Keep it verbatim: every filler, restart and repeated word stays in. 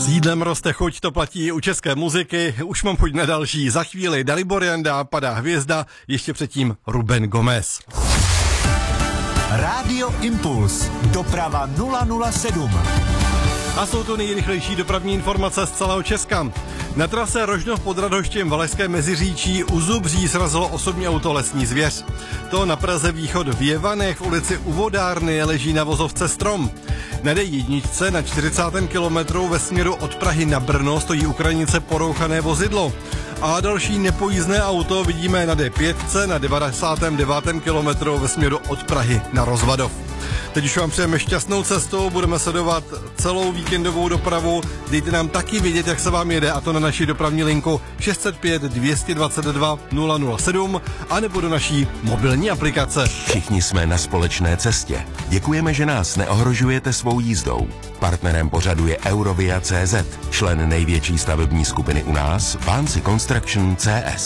S jídlem roste chuť, to platí i u české muziky. Už mám chuť na další. Za chvíli Dalibor Janda, Padá hvězda, ještě předtím Ruben Gomez. Rádio Impuls. Doprava nula nula sedm. A jsou to nejrychlejší dopravní informace z celého Česka. Na trase Rožnov pod Radhoštěm Valašské Meziříčí u Zubří srazilo osobní auto lesní zvěř. To na Praze východ v Jevanech v ulici U vodárny leží na vozovce strom. Na D jedna na čtyřicátém kilometru ve směru od Prahy na Brno stojí u krajnice porouchané vozidlo. A další nepojízdné auto vidíme na D pět na devadesátém devátém kilometru ve směru od Prahy na Rozvadov. Teď už vám přejeme šťastnou cestu, budeme sledovat celou víkendovou dopravu. Dejte nám taky vědět, jak se vám jede, a to na naší dopravní linku šest set pět dvě stě dvacet dva nula nula sedm a nebo do naší mobilní aplikace. Všichni jsme na společné cestě. Děkujeme, že nás neohrožujete svou jízdou. Partnerem pořadu je Eurovia tečka cé zet, člen největší stavební skupiny u nás, Vansi Construction C S.